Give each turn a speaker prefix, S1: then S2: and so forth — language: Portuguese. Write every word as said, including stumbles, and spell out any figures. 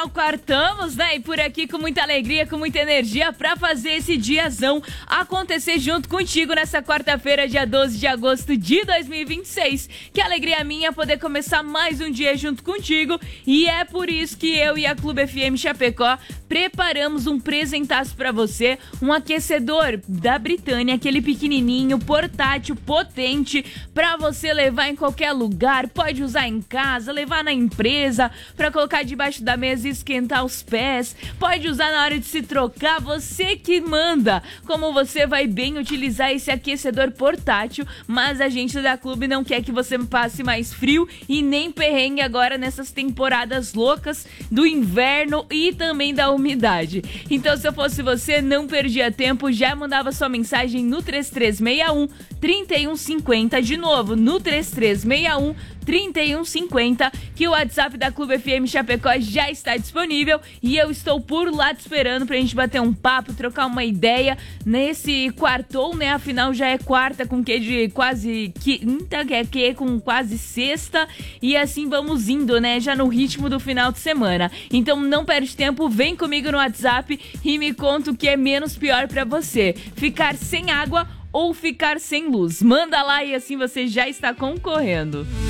S1: quartamos, né? E por aqui com muita alegria, com muita energia pra fazer esse diazão acontecer junto contigo nessa quarta-feira, dia doze de agosto de dois mil e vinte e seis. Que alegria minha poder começar mais um dia junto contigo. E é por isso que eu e a Clube F M Chapecó preparamos um presentaço pra você, um aquecedor da Britânia, aquele pequenininho, portátil, potente, pra você levar em qualquer lugar, pode usar em casa, levar na empresa, pra colocar debaixo da mesa e esquentar os pés, pode usar na hora de se trocar, você que manda como você vai bem utilizar esse aquecedor portátil, mas a gente da Clube não quer que você passe mais frio e nem perrengue agora nessas temporadas loucas do inverno e também da umidade. Então, se eu fosse você, não perdia tempo, já mandava sua mensagem no três três seis um, três um cinco zero, de novo, no três três seis um, três um cinco zero, que o WhatsApp da Clube F M Chapecó já está disponível e eu estou por lá te esperando pra gente bater um papo, trocar uma ideia nesse quartou, né? Afinal já é quarta com que de quase quinta, que é que com quase sexta, e assim vamos indo, né? Já no ritmo do final de semana. Então não perde tempo, vem comigo no WhatsApp e me conta o que é menos pior pra você: ficar sem água ou ficar sem luz. Manda lá e assim você já está concorrendo.